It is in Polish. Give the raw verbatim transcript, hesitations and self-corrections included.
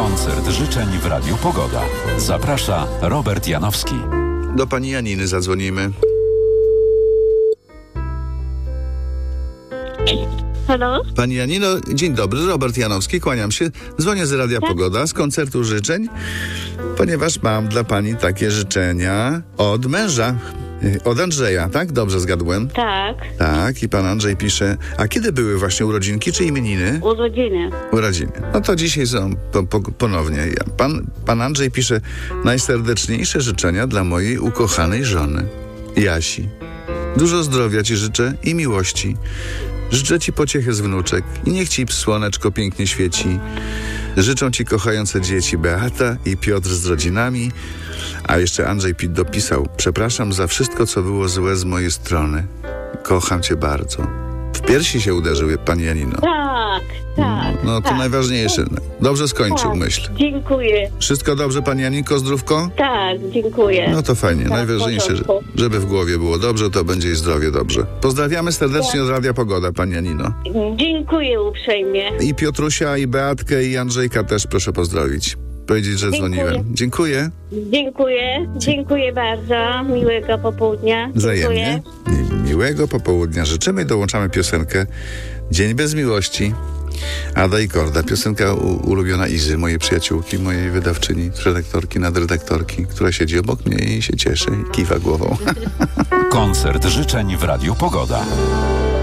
Koncert życzeń w Radiu Pogoda. Zaprasza Robert Janowski. Do pani Janiny zadzwonimy. Halo? Pani Janino, dzień dobry, Robert Janowski, kłaniam się. Dzwonię z Radia Tak. Pogoda, z koncertu życzeń, ponieważ mam dla pani takie życzenia od męża, od Andrzeja, tak? Dobrze zgadłem? Tak, Tak, i pan Andrzej pisze, a kiedy były właśnie urodzinki czy imieniny? urodziny. Urodziny. No to dzisiaj są po, po, ponownie. Ja. Pan, pan Andrzej pisze, najserdeczniejsze życzenia dla mojej ukochanej żony, Jasi. Dużo zdrowia ci życzę i miłości. Życzę ci pociechy z wnuczek i niech ci słoneczko pięknie świeci. Życzą ci kochające dzieci Beata i Piotr z rodzinami. A jeszcze Andrzej Pit dopisał, przepraszam za wszystko, co było złe z mojej strony. Kocham cię bardzo. W piersi się uderzył, pani Janino. Tak, tak. No to tak, najważniejsze. Dobrze skończył, tak. myśl. Dziękuję. Wszystko dobrze, pani Janinko, zdrówko? Tak, dziękuję. No to fajnie. Tak, Najważniejsze, w że, porządku. żeby w głowie było dobrze, to będzie i zdrowie dobrze. Pozdrawiamy serdecznie od Radia Pogoda, pani Janino. Dziękuję uprzejmie. I Piotrusia, i Beatkę, i Andrzejka też proszę pozdrowić. Powiedzieć, że Dziękuję. dzwoniłem. Dziękuję. Dziękuję. Dziękuję bardzo. Miłego popołudnia. Wzajemnie. Dziękuję. Mi- Miłego popołudnia życzymy i dołączamy piosenkę Dzień bez miłości. Ada i Korda. Piosenka u, ulubiona Izy, mojej przyjaciółki, mojej wydawczyni, redaktorki, nadredaktorki, która siedzi obok mnie i się cieszy i kiwa głową. Koncert życzeń w Radiu Pogoda.